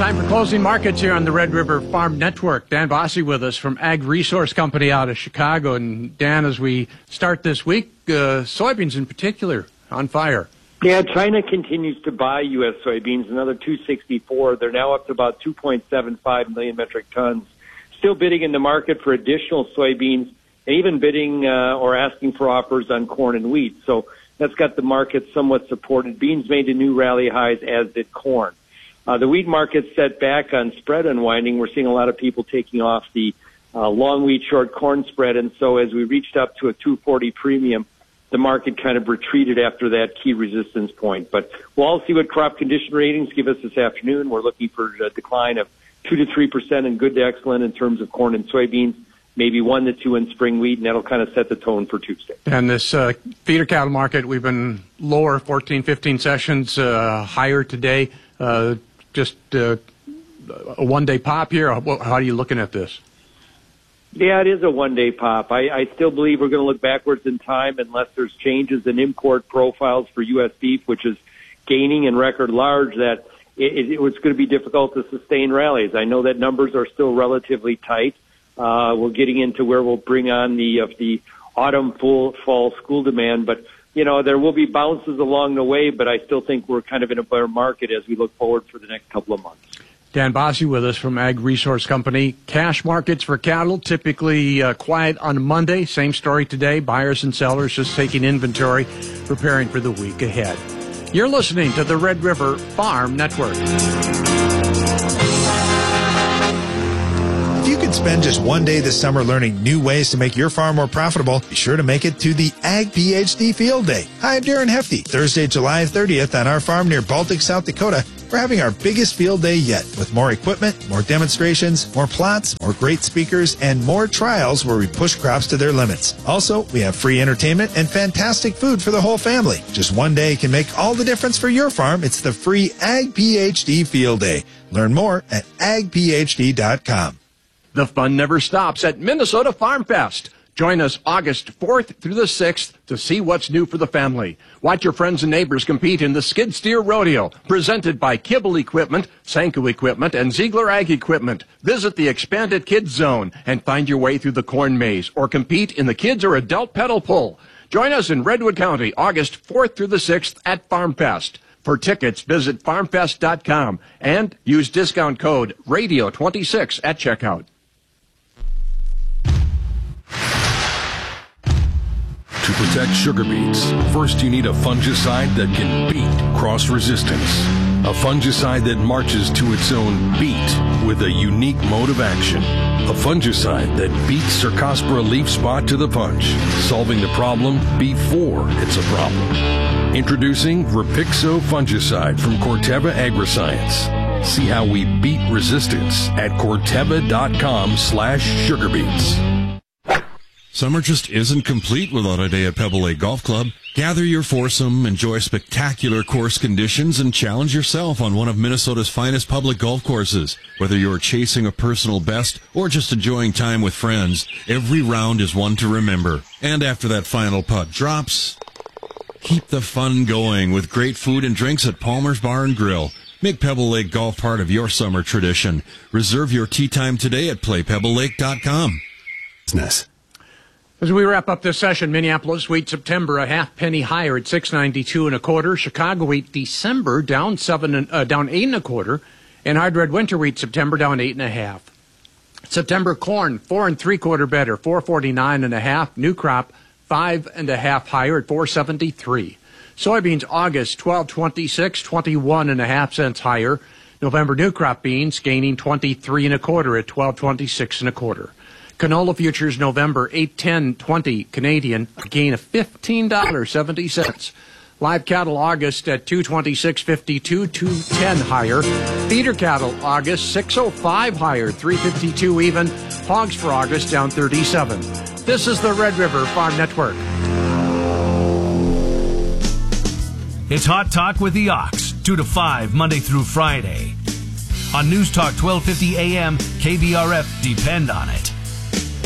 Time for closing markets here on the Red River Farm Network. Dan Bossie with us from Ag Resource Company out of Chicago. And Dan, as we start this week, soybeans in particular on fire. Yeah, China continues to buy U.S. soybeans, another 264. They're now up to about 2.75 million metric tons. Still bidding in the market for additional soybeans, and even bidding or asking for offers on corn and wheat. So that's got the market somewhat supported. Beans made to new rally highs, as did corn. The wheat market set back on spread unwinding. We're seeing a lot of people taking off the long wheat short corn spread, and so as we reached up to a 240 premium, the market kind of retreated after that key resistance point. But we'll all see what crop condition ratings give us this afternoon. We're looking for a decline of 2 to 3% in good to excellent in terms of corn and soybeans, maybe 1 to 2 in spring wheat, and that'll kind of set the tone for Tuesday. And this feeder cattle market, we've been lower 14, 15 sessions, higher today. Just a one-day pop here? How are you looking at this? Yeah, it is a one-day pop. I still believe we're going to look backwards in time unless there's changes in import profiles for U.S. beef, which is gaining in record large, that it's going to be difficult to sustain rallies. I know that numbers are still relatively tight. We're getting into where we'll bring on the autumn, fall school demand, but you know, there will be bounces along the way, but I still think we're kind of in a bear market as we look forward for the next couple of months. Dan Bossie with us from Ag Resource Company. Cash markets for cattle typically quiet on Monday. Same story today. Buyers and sellers just taking inventory, preparing for the week ahead. You're listening to the Red River Farm Network. If you could spend just one day this summer learning new ways to make your farm more profitable, be sure to make it to the Ag PhD Field Day. Hi, I'm Darren Hefty. Thursday, July 30th on our farm near Baltic, South Dakota, we're having our biggest field day yet with more equipment, more demonstrations, more plots, more great speakers, and more trials where we push crops to their limits. Also, we have free entertainment and fantastic food for the whole family. Just one day can make all the difference for your farm. It's the free Ag PhD Field Day. Learn more at agphd.com. The fun never stops at Minnesota Farm Fest. Join us August 4th through the 6th to see what's new for the family. Watch your friends and neighbors compete in the Skid Steer Rodeo, presented by Kibble Equipment, Sanko Equipment, and Ziegler Ag Equipment. Visit the expanded Kids Zone and find your way through the corn maze, or compete in the kids or adult pedal pull. Join us in Redwood County August 4th through the 6th at Farm Fest. For tickets, visit farmfest.com and use discount code RADIO26 at checkout. To protect sugar beets, first you need a fungicide that can beat cross resistance. A fungicide that marches to its own beat with a unique mode of action. A fungicide that beats Cercospora leaf spot to the punch, solving the problem before it's a problem. Introducing Rapixo fungicide from Corteva Agriscience. See how we beat resistance at Corteva.com/sugarbeets. Summer just isn't complete without a day at Pebble Lake Golf Club. Gather your foursome, enjoy spectacular course conditions, and challenge yourself on one of Minnesota's finest public golf courses. Whether you're chasing a personal best or just enjoying time with friends, every round is one to remember. And after that final putt drops, keep the fun going with great food and drinks at Palmer's Bar and Grill. Make Pebble Lake Golf part of your summer tradition. Reserve your tee time today at playpebblelake.com. Business. As we wrap up this session, Minneapolis wheat September a half penny higher at $6.92 1/4. Chicago wheat December down 8 1/4, and hard red winter wheat September down 8 1/2. September corn 4 3/4 better, 4.49 1/2. New crop 5 1/2 higher at 4.73. Soybeans August 12.26, 21 1/2 cents higher. November new crop beans gaining 23 1/4 at 12.26 1/4. Canola futures November 8.10.20 Canadian, a gain of $15.70. Live cattle August at 226.52, 210 higher. Feeder cattle August 605 higher, 352 even. Hogs for August down 37. This is the Red River Farm Network. It's Hot Talk with the Ox, 2 to 5 Monday through Friday. On News Talk 1250 AM, KBRF, depend on it.